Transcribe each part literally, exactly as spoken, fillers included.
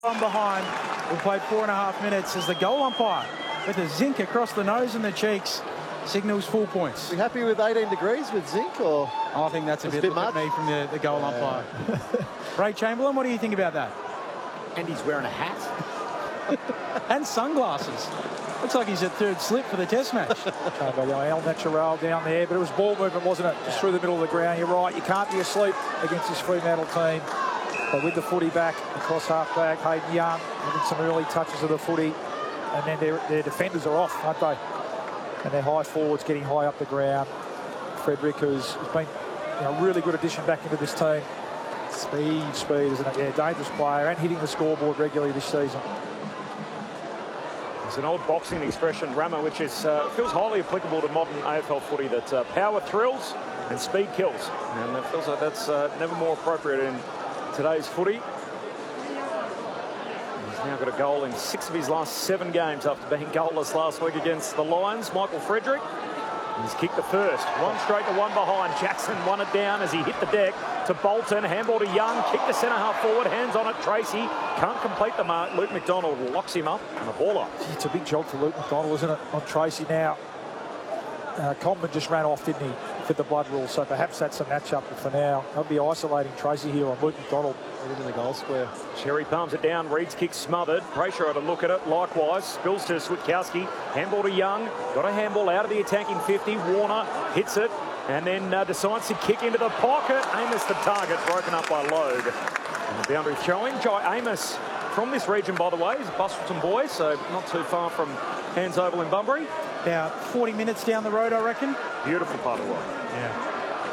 From behind, we played four and a half minutes as the goal umpire with a zinc across the nose and the cheeks signals full points. Are you happy with eighteen degrees with zinc, or? I think that's a that's bit, a bit much at me from the, the goal yeah. umpire. Ray Chamberlain, what do you think about that? And he's wearing a hat. And sunglasses. Looks like he's at third slip for the test match. El Natural down there, but it was ball movement, wasn't it? Just through the middle of the ground. You're right, you can't be asleep against this Fremantle team. But with the footy back across half back, Hayden Young having some early touches of the footy, and then their, their defenders are off, aren't they? And their high forwards getting high up the ground. Frederick, who's been you know, a really good addition back into this team. Speed, speed, isn't it? Yeah, dangerous player and hitting the scoreboard regularly this season. It's an old boxing expression, Rama, which is uh, feels highly applicable to modern A F L footy, that uh, power thrills and speed kills. And it feels like that's uh, never more appropriate in today's footy. He's now got a goal in six of his last seven games after being goalless last week against the Lions. Michael Frederick. He's kicked the first. One straight to one behind. Jackson won it down as he hit the deck to Bolton. Handball to Young. Kick to centre half forward. Hands on it. Tracy can't complete the mark. Luke McDonald locks him up and a baller. It's a big job for Luke McDonald, isn't it, on Tracy now. Uh, Coleman just ran off, didn't he, for the blood rule, so perhaps that's a match-up for now. They'll be isolating Tracy here on Luke McDonald. Right in the goal square. Cherry palms it down. Reed's kick smothered. Brayshaw had a look at it. Likewise, spills to Switkowski. Handball to Young. Got a handball out of the attacking fifty. Warner hits it and then uh, decides to kick into the pocket. Amos the target, broken up by Logue. And the boundary throwing. Jai Amos from this region, by the way. He's a Busselton boy, so not too far from Hands Oval in Bunbury. About forty minutes down the road, I reckon. Beautiful part of the world. Yeah.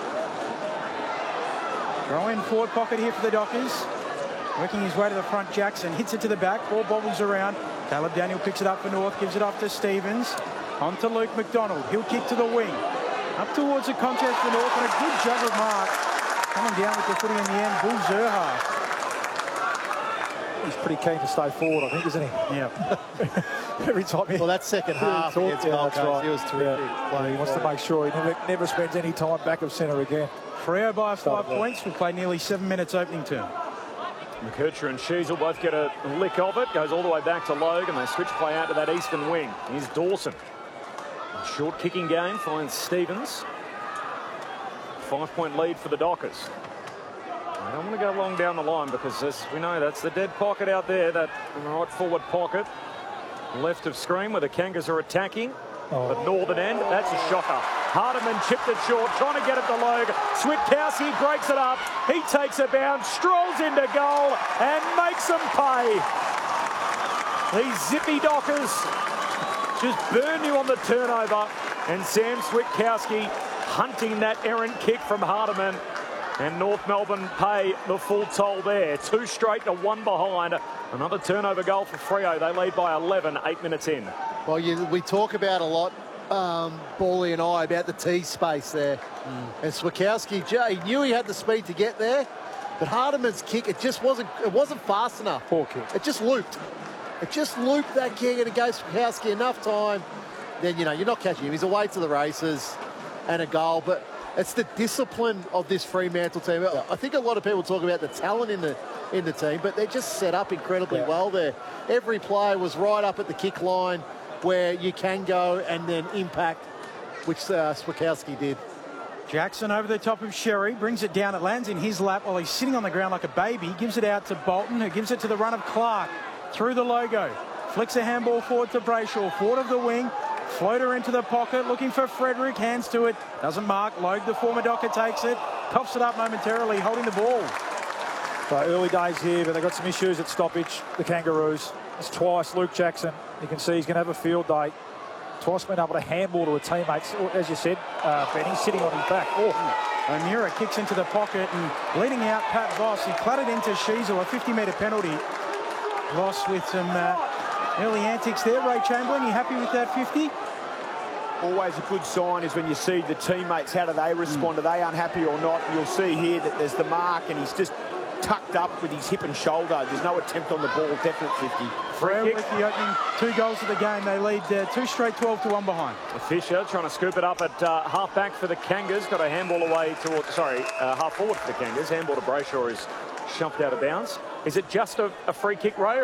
Throw in forward pocket here for the Dockers. Working his way to the front, Jackson hits it to the back. Ball bobbles around. Caleb Daniel picks it up for North, gives it off to Stevens. On to Luke McDonald. He'll kick to the wing. Up towards the contest for North, and a good jug of mark. Coming down with the footy in the end, Bull Zerha. He's pretty keen to stay forward, I think, isn't he? Yeah. Every time he... Well, that second half yeah, against Gold Coast, right. he was terrific. Yeah. He wants to make sure he never, never spends any time back of centre again. Freo by five points. We'll play nearly seven minutes opening term. McKercher and Sheasel both get a lick of it. Goes all the way back to Logue, and they switch play out to that eastern wing. Here's Dawson. A short kicking game finds Stevens. Five-point lead for the Dockers. I don't want to go long down the line because, as we know, that's the dead pocket out there, that right forward pocket. Left of screen where the Kangas are attacking. Oh. The northern end, that's a shocker. Hardiman chipped it short, trying to get it to Logue. Switkowski breaks it up. He takes a bounce, strolls into goal, and makes them pay. These zippy Dockers just burn you on the turnover. And Sam Switkowski hunting that errant kick from Hardiman. And North Melbourne pay the full toll there. Two straight to one behind. Another turnover goal for Freo. They lead by eleven, eight minutes in. Well, you, we talk about a lot, um, Bally and I, about the T space there. Mm. And Switkowski, Jay, knew he had the speed to get there, but Hardiman's kick, it just wasn't, it wasn't fast enough. Poor kick. It just looped. It just looped that kick, and it gave Switkowski enough time. Then, you know, you're not catching him. He's away to the races and a goal, but it's the discipline of this Fremantle team. Yeah. I think a lot of people talk about the talent in the in the team, but they're just set up incredibly yeah. well there. Every player was right up at the kick line where you can go and then impact, which uh, Switkowski did. Jackson over the top of Sherry, brings it down. It lands in his lap while he's sitting on the ground like a baby. Gives it out to Bolton, who gives it to the run of Clark. Through the logo. Flicks a handball forward to Brayshaw. Forward of the wing. Floater into the pocket, looking for Frederick. Hands to it. Doesn't mark. Logue, the former Docker, takes it. Coughs it up momentarily, holding the ball. So early days here, but they've got some issues at stoppage, the Kangaroos. It's twice Luke Jackson. You can see he's going to have a field day. Twice been able to handball to a teammate. As you said, uh, Benny, sitting on his back. Oh. O'Meara kicks into the pocket and leading out Pat Voss. He clattered into Sheasel, a fifty metre penalty. Voss with some uh, early antics there. Ray Chamberlain, you happy with that fifty? Always a good sign is when you see the teammates, how do they respond? Mm. Are they unhappy or not? You'll see here that there's the mark and he's just tucked up with his hip and shoulder. There's no attempt on the ball, definite fifty. Freo with the opening two goals of the game. They lead uh, two straight twelve to one behind. Fisher trying to scoop it up at uh, half back for the Kangas. Got a handball away towards, sorry, uh, half forward for the Kangas. Handball to Brayshaw is shoved out of bounds. Is it just a, a free kick, Ray?